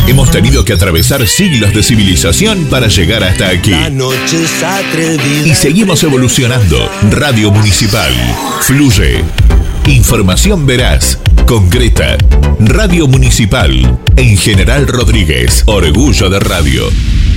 Hemos tenido que atravesar siglos de civilización para llegar hasta aquí. Y seguimos evolucionando. Radio Municipal. Fluye. Información veraz, concreta. Radio Municipal. En General Rodríguez. Orgullo de radio.